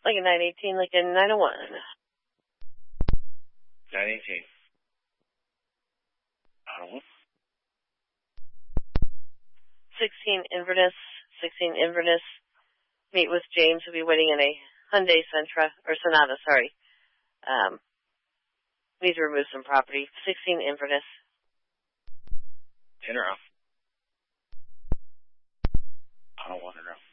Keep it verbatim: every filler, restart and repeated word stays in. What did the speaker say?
Lincoln nine eighteen, Lincoln nine oh one. nine eighteen. Oh. sixteen Inverness, sixteen Inverness. Meet with James. We'll be waiting in a Hyundai Sentra, or Sonata, sorry. Um, need to remove some property. sixteen Inverness. In or out? I don't want to know.